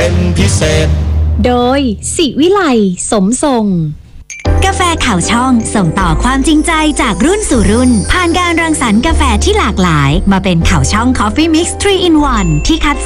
เป็นพิเศษโดยศิวิไลสมทรงกาแฟข่าวช่องส่งต่อความจริงใจจากรุ่นสู่รุ่นผ่านการรังสรรค์กาแฟที่หลากหลายมาเป็นข่าวช่อง Coffee Mix 3 in 1ที่คัด